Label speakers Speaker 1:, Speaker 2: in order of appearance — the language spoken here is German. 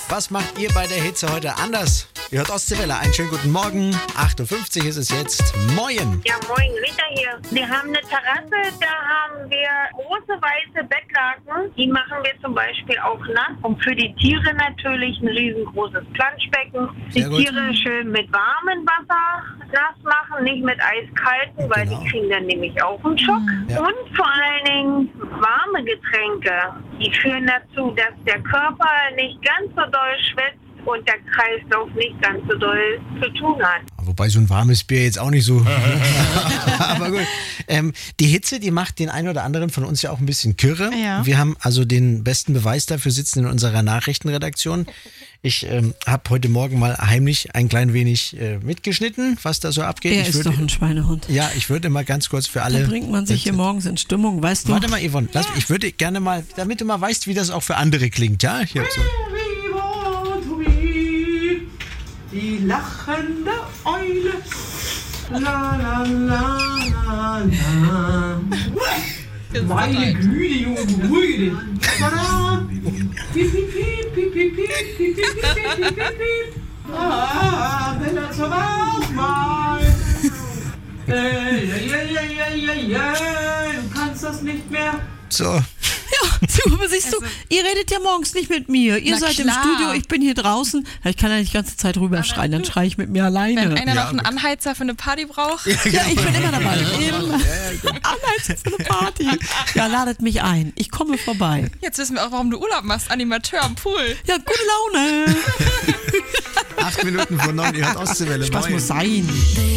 Speaker 1: Was macht ihr bei der Hitze heute anders? Ihr hört Ostseewelle, einen schönen guten Morgen. 8.50 Uhr ist es jetzt. Moin.
Speaker 2: Ja, moin, Rita hier. Wir haben eine Terrasse, da haben wir große weiße Bettlaken. Die machen wir zum Beispiel auch nass. Und für die Tiere natürlich ein riesengroßes Planschbecken. Die
Speaker 1: Sehr gut.
Speaker 2: Tiere schön mit warmem Wasser nass machen, nicht mit eiskalten, weil
Speaker 1: Genau.
Speaker 2: die kriegen dann nämlich auch einen Schock.
Speaker 1: Ja.
Speaker 2: Und vor allen Dingen warme Getränke. Die führen dazu, dass der Körper nicht ganz so doll schwitzt und der Kreislauf nicht ganz so doll zu tun hat.
Speaker 1: Wobei so ein warmes Bier jetzt auch nicht so. Aber gut. Die Hitze, die macht den einen oder anderen von uns ja auch ein bisschen kirre.
Speaker 3: Ja.
Speaker 1: Wir haben also den besten Beweis dafür sitzen in unserer Nachrichtenredaktion. Ich habe heute Morgen mal heimlich ein klein wenig mitgeschnitten, was da so abgeht.
Speaker 3: Er ist doch ein Schweinehund.
Speaker 1: Ja, ich würde mal ganz kurz für alle...
Speaker 3: Da bringt man sich hier morgens in Stimmung, weißt du?
Speaker 1: Warte mal, Yvonne, ich würde gerne mal, damit du mal weißt, wie das auch für andere klingt, ja? Hier, so.
Speaker 4: Die lachende Eule. La la la la la. Meine Güte, Junge, beruhige dich. Tada. Piep, piep, piep, piep, piep, piep, piep, piep, piep, piep, piep. Ah, wenn er zur Auswahl. Du kannst das nicht mehr.
Speaker 1: So.
Speaker 3: Ja, super, siehst du, ihr redet ja morgens nicht mit mir. Ihr
Speaker 5: Na
Speaker 3: seid
Speaker 5: klar.
Speaker 3: im Studio, ich bin hier draußen. Ja, ich kann ja nicht die ganze Zeit rüberschreien, dann schreie ich mit mir alleine.
Speaker 5: Wenn einer
Speaker 1: Ja,
Speaker 5: noch einen
Speaker 1: gut.
Speaker 5: Anheizer für eine Party braucht.
Speaker 3: Ja, ich bin immer dabei. Immer. Anheizen für eine Party. Ja, ladet mich ein. Ich komme vorbei.
Speaker 5: Jetzt wissen wir auch, warum du Urlaub machst. Animateur am Pool.
Speaker 3: Ja, gute Laune.
Speaker 1: 8 Minuten vor 9, ihr hört Ostseewelle.
Speaker 3: Spaß
Speaker 1: Moin.
Speaker 3: muss sein.